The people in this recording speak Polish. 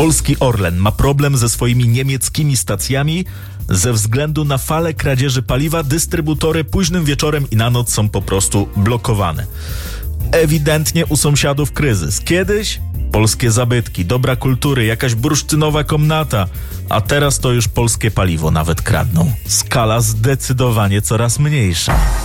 Polski Orlen ma problem ze swoimi niemieckimi stacjami. Ze względu na falę kradzieży paliwa dystrybutory późnym wieczorem i na noc są po prostu blokowane. Ewidentnie u sąsiadów kryzys. Kiedyś polskie zabytki, dobra kultury, jakaś bursztynowa komnata, a teraz to już polskie paliwo nawet kradną. Skala zdecydowanie coraz mniejsza.